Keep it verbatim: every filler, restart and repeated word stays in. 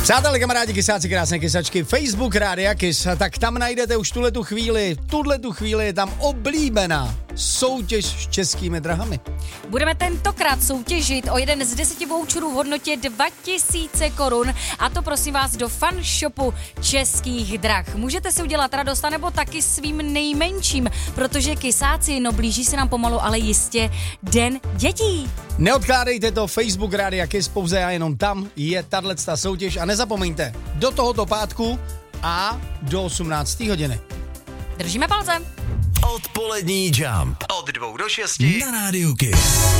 Přátelé, kamarádi, kysáci, krásné kysačky, Facebook Rádia Kys, tak tam najdete už tuhletu chvíli, tuhletu chvíli je tam oblíbená soutěž s Českými drahami. Budeme tentokrát soutěžit o jeden z deseti voucherů v hodnotě dva tisíce korun a to prosím vás do fan shopu Českých drah. Můžete si udělat radost anebo taky svým nejmenším, protože kysáci, no blíží se nám pomalu, ale jistě Den dětí. Neodkládejte to, Facebook Rádia Kys, pouze a jenom tam je tato soutěž a nezapomeňte, do tohoto pátku a do osmnácté hodiny. Držíme palce. Odpolední Jump od dvou do šesti na Rádiu Kys.